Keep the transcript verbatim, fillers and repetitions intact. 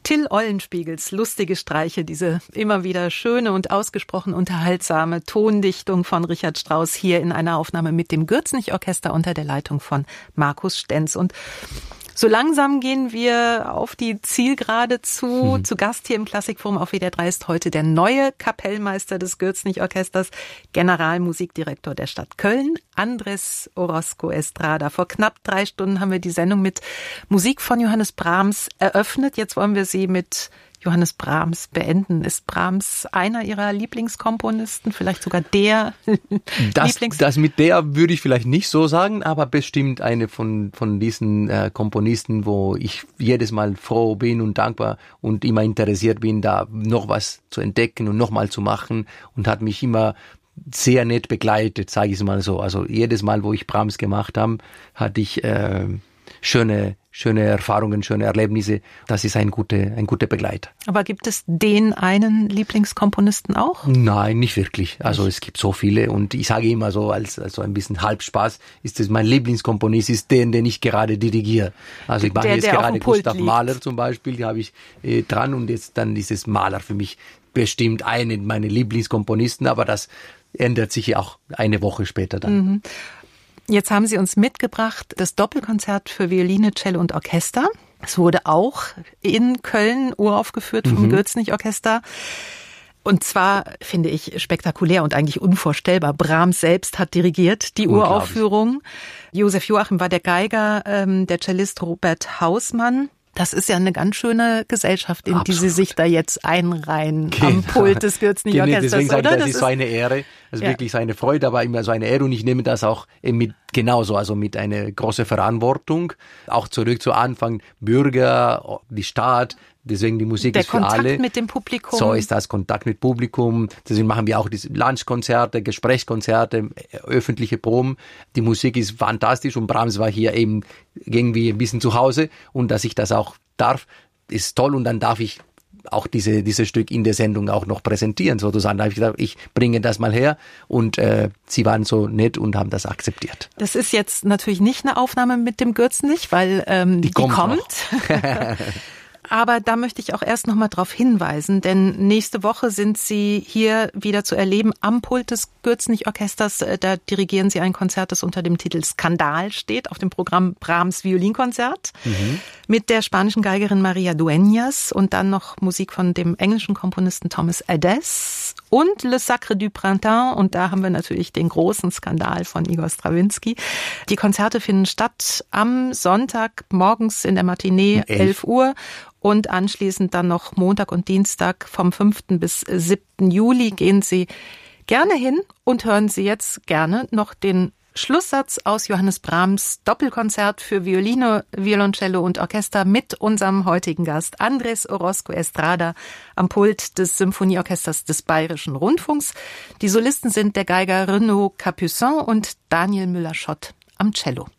Till Eulenspiegels lustige Streiche, diese immer wieder schöne und ausgesprochen unterhaltsame Tondichtung von Richard Strauss hier in einer Aufnahme mit dem Gürzenich-Orchester unter der Leitung von Markus Stenz. Und so langsam gehen wir auf die Zielgerade zu. Mhm. Zu Gast hier im Klassikforum auf W D R drei ist heute der neue Kapellmeister des Gürzenich-Orchesters, Generalmusikdirektor der Stadt Köln, Andrés Orozco Estrada. Vor knapp drei Stunden haben wir die Sendung mit Musik von Johannes Brahms eröffnet. Jetzt wollen wir sie mit Johannes Brahms beenden. Ist Brahms einer Ihrer Lieblingskomponisten, vielleicht sogar der das, Lieblings... Das mit der würde ich vielleicht nicht so sagen, aber bestimmt eine von von diesen äh, Komponisten, wo ich jedes Mal froh bin und dankbar und immer interessiert bin, da noch was zu entdecken und nochmal zu machen, und hat mich immer sehr nett begleitet, sage ich es mal so. Also jedes Mal, wo ich Brahms gemacht habe, hatte ich äh, schöne schöne Erfahrungen, schöne Erlebnisse. Das ist ein guter ein guter Begleiter. Aber gibt es den einen Lieblingskomponisten auch? Nein, nicht wirklich. Also es gibt so viele, und ich sage immer so, als, als so ein bisschen Halbspaß, ist es mein Lieblingskomponist, ist den, den ich gerade dirigiere. Also ich mache der, jetzt der gerade Gustav liegt. Mahler zum Beispiel, die habe ich äh, dran, und jetzt dann ist es Mahler für mich bestimmt einen meiner Lieblingskomponisten, aber das ändert sich ja auch eine Woche später dann. Mhm. Jetzt haben Sie uns mitgebracht das Doppelkonzert für Violine, Cello und Orchester. Es wurde auch in Köln uraufgeführt vom mhm. Gürzenich-Orchester. Und zwar finde ich spektakulär und eigentlich unvorstellbar. Brahms selbst hat dirigiert die Uraufführung. Josef Joachim war der Geiger, ähm, der Cellist Robert Hausmann. Das ist ja eine ganz schöne Gesellschaft, in Absolut. die Sie sich da jetzt einreihen, genau. am Pult des Gürzenich-Orchesters, Deswegen sage ich, das, das ist so eine Ehre, also ja. wirklich so eine Freude, aber immer so eine Ehre, und ich nehme das auch mit genauso, also mit einer großen Verantwortung, auch zurück zu Anfang, Bürger, die Stadt, deswegen die Musik Der ist für Kontakt alle. Kontakt mit dem Publikum. So ist das, Kontakt mit Publikum. Deswegen machen wir auch diese Lunchkonzerte, Gesprächskonzerte, öffentliche Proben. Die Musik ist fantastisch, und Brahms war hier eben irgendwie ein bisschen zu Hause, und dass ich das auch darf, ist toll, und dann darf ich auch diese dieses Stück in der Sendung auch noch präsentieren, sozusagen. Da habe ich gedacht, ich bringe das mal her, und äh, sie waren so nett und haben das akzeptiert. Das ist jetzt natürlich nicht eine Aufnahme mit dem Gürzenich, weil ähm, die, die kommt. kommt. Aber da möchte ich auch erst noch mal darauf hinweisen, denn nächste Woche sind Sie hier wieder zu erleben am Pult des Gürzenich-Orchesters. Da dirigieren Sie ein Konzert, das unter dem Titel Skandal steht, auf dem Programm Brahms Violinkonzert mhm. mit der spanischen Geigerin Maria Dueñas und dann noch Musik von dem englischen Komponisten Thomas Adès und Le Sacre du Printemps. Und da haben wir natürlich den großen Skandal von Igor Strawinski. Die Konzerte finden statt am Sonntag morgens in der Matinee, elf Uhr. Und anschließend dann noch Montag und Dienstag vom fünften bis siebten Juli. Gehen Sie gerne hin und hören Sie jetzt gerne noch den Schlusssatz aus Johannes Brahms Doppelkonzert für Violine, Violoncello und Orchester mit unserem heutigen Gast Andrés Orozco Estrada am Pult des Symphonieorchesters des Bayerischen Rundfunks. Die Solisten sind der Geiger Renaud Capuçon und Daniel Müller-Schott am Cello.